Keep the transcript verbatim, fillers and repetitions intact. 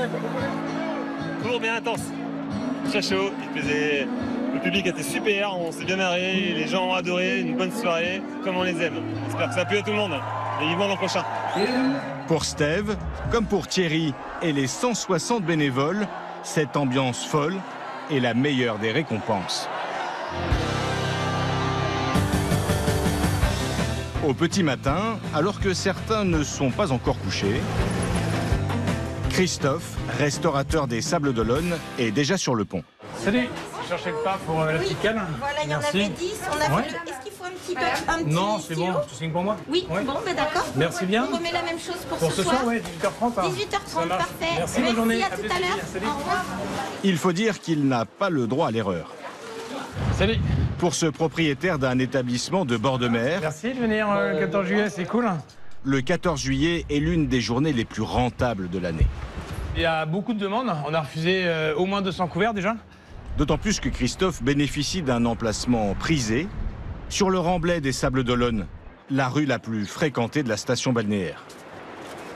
Court mais intense. Très chaud, il faisait... le public était super, on s'est bien marré, les gens ont adoré, une bonne soirée, comme on les aime. J'espère que ça plaît à tout le monde et vivement l'an prochain. Pour Steve, comme pour Thierry et les cent soixante bénévoles, cette ambiance folle est la meilleure des récompenses. Au petit matin, alors que certains ne sont pas encore couchés, Christophe, restaurateur des Sables d'Olonne, est déjà sur le pont. Salut, vous cherchez le pain pour euh, la Oui, petite canne? voilà, il y en Merci. avait dix. On a Ouais. fait le... Est-ce qu'il faut un petit, peu, un petit Non, c'est bon, stylo? tu signes pour moi? Oui, Ouais. bon, ben d'accord. Merci bien. On remet la même chose pour, Pour ce, ce soir, ouais, dix-huit heures trente. hein. dix-huit heures Ça trente, marche. parfait. Merci, bonne journée. à À tout plus, à l'heure. salut. Au revoir. Il faut dire qu'il n'a pas le droit à l'erreur. Salut. Pour ce propriétaire d'un établissement de bord de mer, Merci de venir euh, le quatorze juillet, c'est cool. le quatorze juillet est l'une des journées les plus rentables de l'année. Il y a beaucoup de demandes, on a refusé euh, au moins deux cents couverts déjà. D'autant plus que Christophe bénéficie d'un emplacement prisé sur le remblai des Sables d'Olonne, la rue la plus fréquentée de la station balnéaire.